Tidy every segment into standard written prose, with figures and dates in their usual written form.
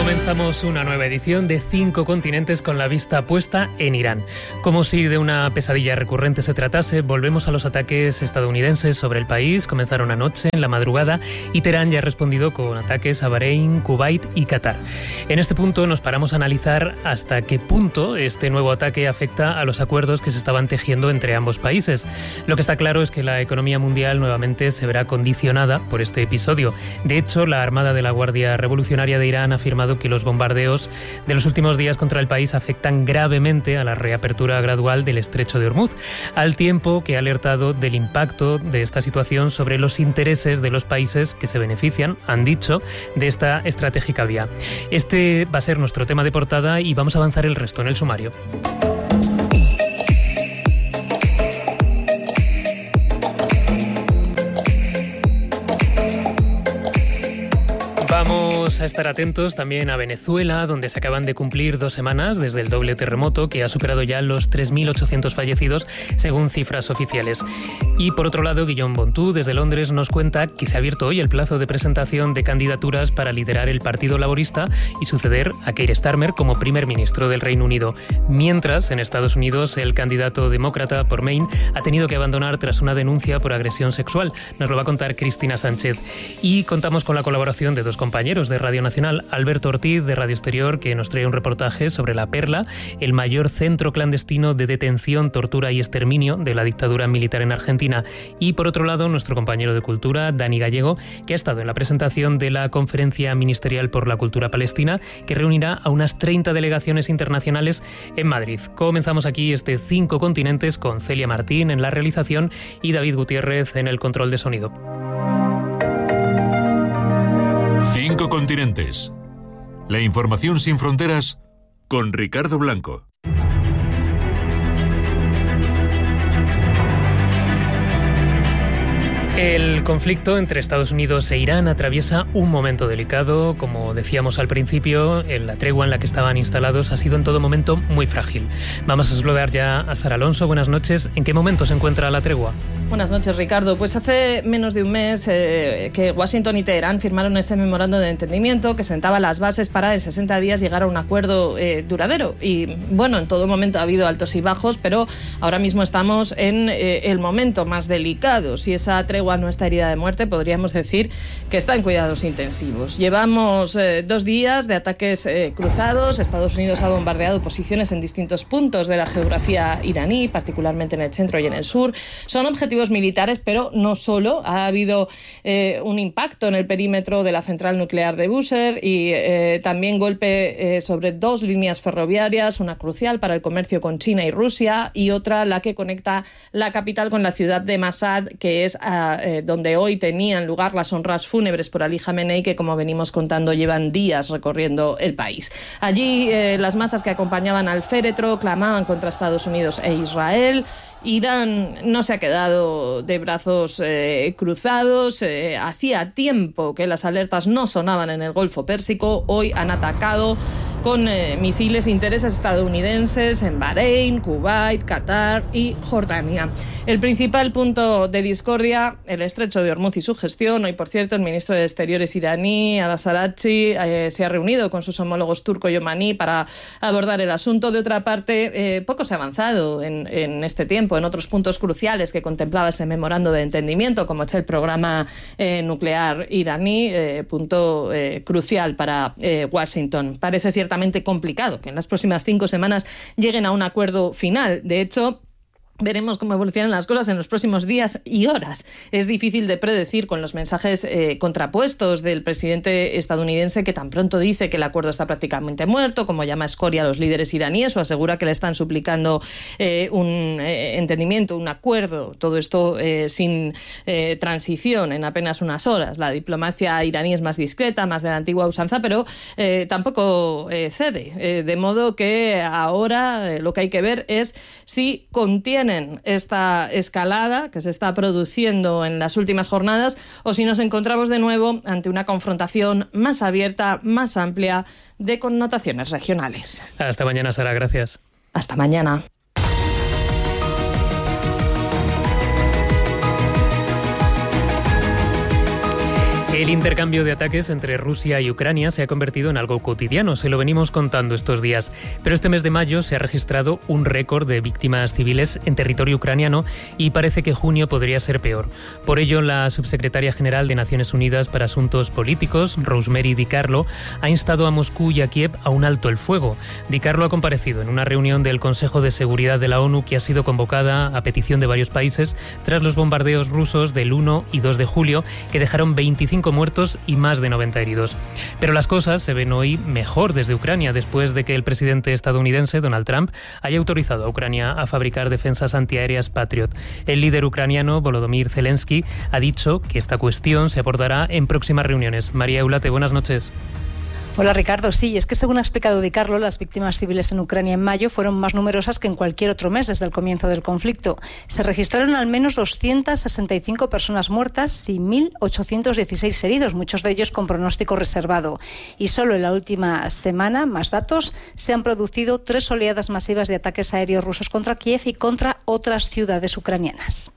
Comenzamos una nueva edición de 5 continentes con la vista puesta en Irán. Como si de una pesadilla recurrente se tratase, volvemos a los ataques estadounidenses sobre el país. Comenzaron anoche, en la madrugada, y Teherán ya ha respondido con ataques a Bahrein, Kuwait y Qatar. En este punto nos paramos a analizar hasta qué punto este nuevo ataque afecta a los acuerdos que se estaban tejiendo entre ambos países. Lo que está claro es que la economía mundial nuevamente se verá condicionada por este episodio. De hecho, la Armada de la Guardia Revolucionaria de Irán ha afirmado que los bombardeos de los últimos días contra el país afectan gravemente a la reapertura gradual del estrecho de Hormuz, al tiempo que ha alertado del impacto de esta situación sobre los intereses de los países que se benefician, han dicho, de esta estratégica vía. Este va a ser nuestro tema de portada y vamos a avanzar el resto en el sumario. Vamos a estar atentos también a Venezuela, donde se acaban de cumplir 2 semanas desde el doble terremoto que ha superado ya los 3.800 fallecidos, según cifras oficiales. Y por otro lado, Guillaume Bontú, desde Londres, nos cuenta que se ha abierto hoy el plazo de presentación de candidaturas para liderar el Partido Laborista y suceder a Keir Starmer como primer ministro del Reino Unido. Mientras, en Estados Unidos, el candidato demócrata por Maine ha tenido que abandonar tras una denuncia por agresión sexual. Nos lo va a contar Cristina Sánchez. Y contamos con la colaboración de 2 compañeros de Radio Nacional, Alberto Ortiz de Radio Exterior, que nos trae un reportaje sobre La Perla, el mayor centro clandestino de detención, tortura y exterminio de la dictadura militar en Argentina, y por otro lado nuestro compañero de Cultura, Dani Gallego, que ha estado en la presentación de la Conferencia Ministerial por la Cultura Palestina, que reunirá a unas 30 delegaciones internacionales en Madrid. Comenzamos aquí este 5 continentes con Celia Martín en la realización y David Gutiérrez en el control de sonido. 5 continentes. La información sin fronteras con Ricardo Blanco. El conflicto entre Estados Unidos e Irán atraviesa un momento delicado. Como decíamos al principio, la tregua en la que estaban instalados ha sido en todo momento muy frágil. Vamos a saludar ya a Sara Alonso. Buenas noches. ¿En qué momento se encuentra la tregua? Buenas noches, Ricardo. Pues hace menos de un mes que Washington y Teherán firmaron ese memorando de entendimiento que sentaba las bases para en 60 días llegar a un acuerdo duradero. Y bueno, en todo momento ha habido altos y bajos, pero ahora mismo estamos en el momento más delicado. Si esa tregua no está herida de muerte, podríamos decir que está en cuidados intensivos. Llevamos 2 días de ataques cruzados. Estados Unidos ha bombardeado posiciones en distintos puntos de la geografía iraní, particularmente en el centro y en el sur. Son objetivos militares, pero no solo. Ha habido un impacto en el perímetro de la central nuclear de Bushehr y también golpe sobre 2 líneas ferroviarias, una crucial para el comercio con China y Rusia y otra la que conecta la capital con la ciudad de Mashhad, que es donde hoy tenían lugar las honras fúnebres por Ali Khamenei, que, como venimos contando, llevan días recorriendo el país. Allí las masas que acompañaban al féretro clamaban contra Estados Unidos e Israel. Irán no se ha quedado de brazos cruzados. Hacía tiempo que las alertas no sonaban en el Golfo Pérsico. Hoy han atacado con misiles de intereses estadounidenses en Bahrein, Kuwait, Qatar y Jordania. El principal punto de discordia, el estrecho de Hormuz y su gestión. Hoy, por cierto, el ministro de Exteriores iraní, Abbas Araghchi, se ha reunido con sus homólogos turco y omaní para abordar el asunto. De otra parte, poco se ha avanzado en este tiempo en otros puntos cruciales que contemplaba ese memorando de entendimiento, como es el programa nuclear iraní, punto crucial para Washington. Parece ciertamente complicado que en las próximas 5 semanas lleguen a un acuerdo final. De hecho, veremos cómo evolucionan las cosas en los próximos días y horas. Es difícil de predecir con los mensajes contrapuestos del presidente estadounidense, que tan pronto dice que el acuerdo está prácticamente muerto, como llama escoria a los líderes iraníes, o asegura que le están suplicando un entendimiento, un acuerdo, todo esto sin transición en apenas unas horas. La diplomacia iraní es más discreta, más de la antigua usanza, pero tampoco cede. De modo que ahora lo que hay que ver es si contiene esta escalada que se está produciendo en las últimas jornadas o si nos encontramos de nuevo ante una confrontación más abierta, más amplia, de connotaciones regionales. Hasta mañana, Sara. Gracias. Hasta mañana. El intercambio de ataques entre Rusia y Ucrania se ha convertido en algo cotidiano, se lo venimos contando estos días. Pero este mes de mayo se ha registrado un récord de víctimas civiles en territorio ucraniano y parece que junio podría ser peor. Por ello, la subsecretaria general de Naciones Unidas para Asuntos Políticos, Rosemary DiCarlo, ha instado a Moscú y a Kiev a un alto el fuego. DiCarlo ha comparecido en una reunión del Consejo de Seguridad de la ONU que ha sido convocada a petición de varios países tras los bombardeos rusos del 1 y 2 de julio que dejaron 25 muertos y más de 90 heridos. Pero las cosas se ven hoy mejor desde Ucrania, después de que el presidente estadounidense Donald Trump haya autorizado a Ucrania a fabricar defensas antiaéreas Patriot. El líder ucraniano Volodymyr Zelensky ha dicho que esta cuestión se abordará en próximas reuniones. María Eulate, buenas noches. Hola Ricardo, sí, es que según ha explicado DiCarlo, las víctimas civiles en Ucrania en mayo fueron más numerosas que en cualquier otro mes desde el comienzo del conflicto. Se registraron al menos 265 personas muertas y 1.816 heridos, muchos de ellos con pronóstico reservado. Y solo en la última semana, más datos, se han producido 3 oleadas masivas de ataques aéreos rusos contra Kiev y contra otras ciudades ucranianas.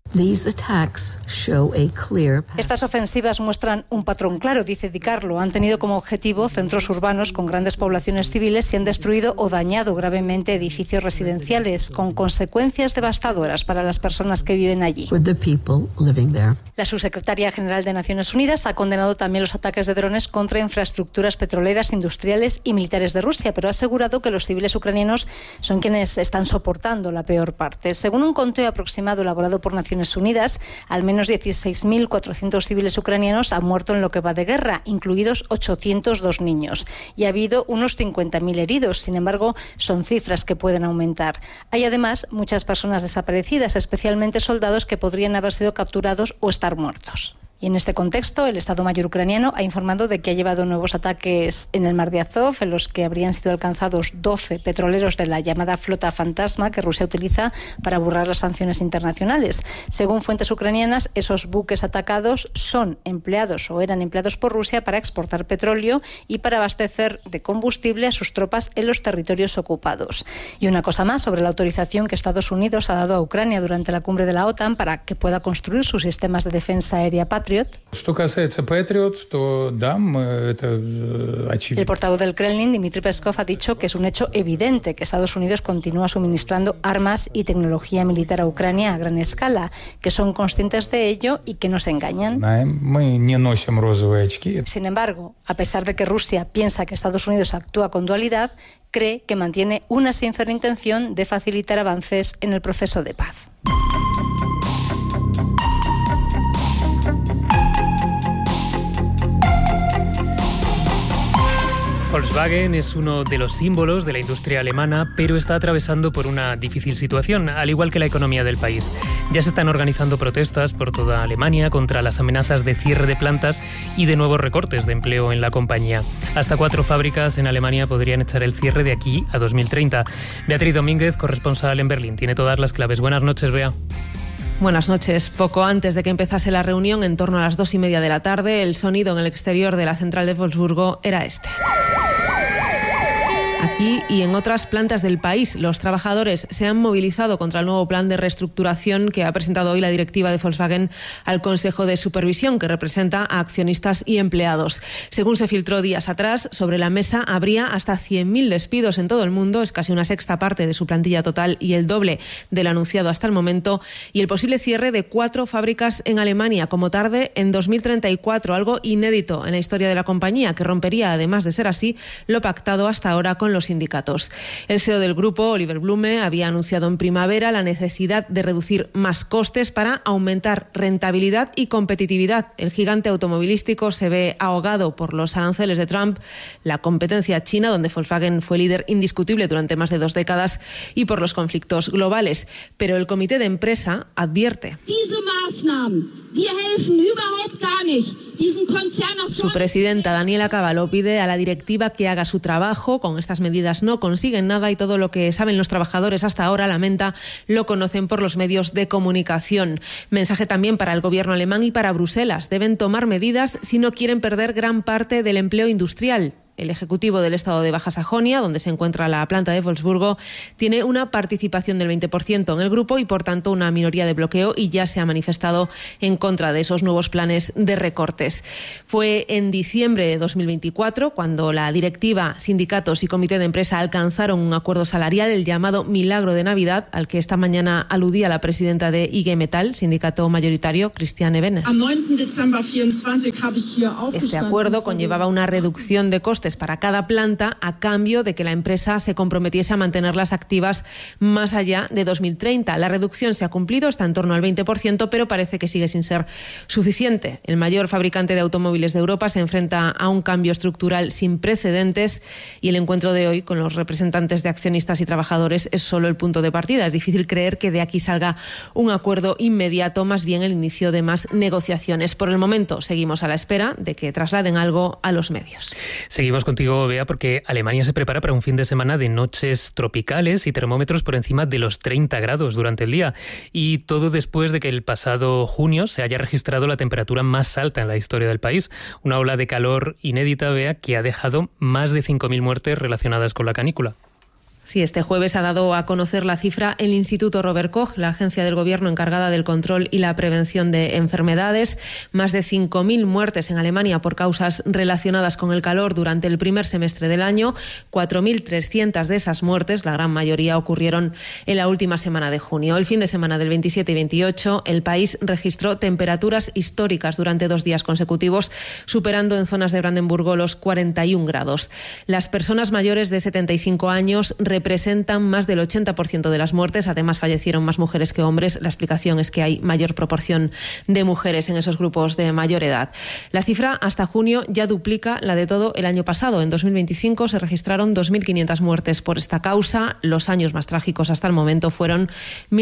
Estas ofensivas muestran un patrón claro, dice DiCarlo. Han tenido como objetivo centros urbanos con grandes poblaciones civiles y han destruido o dañado gravemente edificios residenciales, con consecuencias devastadoras para las personas que viven allí. La subsecretaria general de Naciones Unidas ha condenado también los ataques de drones contra infraestructuras petroleras, industriales y militares de Rusia, pero ha asegurado que los civiles ucranianos son quienes están soportando la peor parte. Según un conteo aproximado elaborado por Naciones Unidas, al menos 16.400 civiles ucranianos han muerto en lo que va de guerra, incluidos 802 niños. Y ha habido unos 50.000 heridos. Sin embargo, son cifras que pueden aumentar. Hay además muchas personas desaparecidas, especialmente soldados que podrían haber sido capturados o estar muertos. Y en este contexto, el Estado Mayor ucraniano ha informado de que ha llevado nuevos ataques en el mar de Azov, en los que habrían sido alcanzados 12 petroleros de la llamada flota fantasma que Rusia utiliza para burlar las sanciones internacionales. Según fuentes ucranianas, esos buques atacados son empleados o eran empleados por Rusia para exportar petróleo y para abastecer de combustible a sus tropas en los territorios ocupados. Y una cosa más sobre la autorización que Estados Unidos ha dado a Ucrania durante la cumbre de la OTAN para que pueda construir sus sistemas de defensa aérea Patriot. El portavoz del Kremlin, Dmitry Peskov, ha dicho que es un hecho evidente que Estados Unidos continúa suministrando armas y tecnología militar a Ucrania a gran escala, que son conscientes de ello y que no se engañan. Sin embargo, a pesar de que Rusia piensa que Estados Unidos actúa con dualidad, cree que mantiene una sincera intención de facilitar avances en el proceso de paz. Volkswagen es uno de los símbolos de la industria alemana, pero está atravesando por una difícil situación, al igual que la economía del país. Ya se están organizando protestas por toda Alemania contra las amenazas de cierre de plantas y de nuevos recortes de empleo en la compañía. Hasta 4 fábricas en Alemania podrían echar el cierre de aquí a 2030. Beatriz Domínguez, corresponsal en Berlín, tiene todas las claves. Buenas noches, Bea. Buenas noches. Poco antes de que empezase la reunión, en torno a las 2:30 de la tarde, el sonido en el exterior de la central de Wolfsburgo era este. Aquí y en otras plantas del país, los trabajadores se han movilizado contra el nuevo plan de reestructuración que ha presentado hoy la directiva de Volkswagen al Consejo de Supervisión, que representa a accionistas y empleados. Según se filtró días atrás, sobre la mesa habría hasta 100.000 despidos en todo el mundo, es casi una sexta parte de su plantilla total y el doble del anunciado hasta el momento, y el posible cierre de 4 fábricas en Alemania, como tarde en 2034, algo inédito en la historia de la compañía, que rompería, además de ser así, lo pactado hasta ahora con los sindicatos. El CEO del grupo, Oliver Blume, había anunciado en primavera la necesidad de reducir más costes para aumentar rentabilidad y competitividad. El gigante automovilístico se ve ahogado por los aranceles de Trump, la competencia china, donde Volkswagen fue líder indiscutible durante más de 2 décadas, y por los conflictos globales. Pero el comité de empresa advierte. Su presidenta, Daniela Cavallo, pide a la directiva que haga su trabajo. Con estas medidas no consiguen nada y todo lo que saben los trabajadores hasta ahora, lamenta, lo conocen por los medios de comunicación. Mensaje también para el gobierno alemán y para Bruselas. Deben tomar medidas si no quieren perder gran parte del empleo industrial. el ejecutivo del estado de Baja Sajonia, donde se encuentra la planta de Wolfsburgo, tiene una participación del 20% en el grupo y, por tanto, una minoría de bloqueo, y ya se ha manifestado en contra de esos nuevos planes de recortes. Fue en diciembre de 2024 cuando la directiva, sindicatos y comité de empresa alcanzaron un acuerdo salarial, el llamado Milagro de Navidad, al que esta mañana aludía la presidenta de IG Metall, sindicato mayoritario, Christiane Benner. Este acuerdo conllevaba una reducción de costes para cada planta a cambio de que la empresa se comprometiese a mantenerlas activas más allá de 2030. La reducción se ha cumplido, está en torno al 20%, pero parece que sigue sin ser suficiente. El mayor fabricante de automóviles de Europa se enfrenta a un cambio estructural sin precedentes y el encuentro de hoy con los representantes de accionistas y trabajadores es solo el punto de partida. Es difícil creer que de aquí salga un acuerdo inmediato, más bien el inicio de más negociaciones. Por el momento seguimos a la espera de que trasladen algo a los medios. Seguimos contigo, Bea, porque Alemania se prepara para un fin de semana de noches tropicales y termómetros por encima de los 30 grados durante el día. Y todo después de que el pasado junio se haya registrado la temperatura más alta en la historia del país. Una ola de calor inédita, Bea, que ha dejado más de 5.000 muertes relacionadas con la canícula. Sí, este jueves ha dado a conocer la cifra el Instituto Robert Koch, la agencia del gobierno encargada del control y la prevención de enfermedades. Más de 5.000 muertes en Alemania por causas relacionadas con el calor durante el primer semestre del año. 4.300 de esas muertes, la gran mayoría, ocurrieron en la última semana de junio. El fin de semana del 27 y 28, el país registró temperaturas históricas durante 2 días consecutivos, superando en zonas de Brandenburgo los 41 grados. Las personas mayores de 75 años representan más del 80% de las muertes. Además, fallecieron más mujeres que hombres. La explicación es que hay mayor proporción de mujeres en esos grupos de mayor edad. La cifra hasta junio ya duplica la de todo el año pasado. En 2025 se registraron 2.500 muertes por esta causa. Los años más trágicos hasta el momento fueron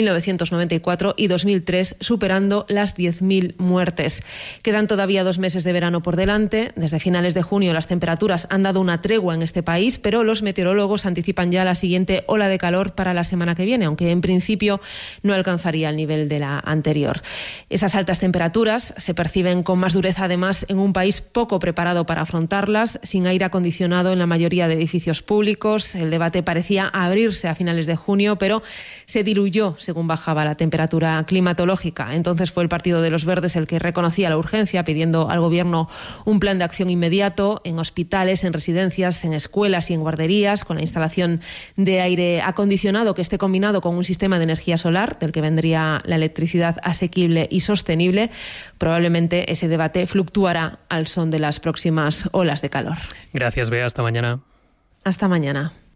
1994 y 2003, superando las 10.000 muertes. Quedan todavía 2 meses de verano por delante. Desde finales de junio las temperaturas han dado una tregua en este país, pero los meteorólogos anticipan ya la siguiente ola de calor para la semana que viene, aunque en principio no alcanzaría el nivel de la anterior. Esas altas temperaturas se perciben con más dureza, además, en un país poco preparado para afrontarlas, sin aire acondicionado en la mayoría de edificios públicos. El debate parecía abrirse a finales de junio, pero se diluyó según bajaba la temperatura climatológica. Entonces fue el Partido de los Verdes el que reconocía la urgencia, pidiendo al Gobierno un plan de acción inmediato en hospitales, en residencias, en escuelas y en guarderías, con la instalación de aire acondicionado que esté combinado con un sistema de energía solar, del que vendría la electricidad asequible y sostenible. Probablemente ese debate fluctuará al son de las próximas olas de calor. Gracias, Bea. Hasta mañana. Hasta mañana.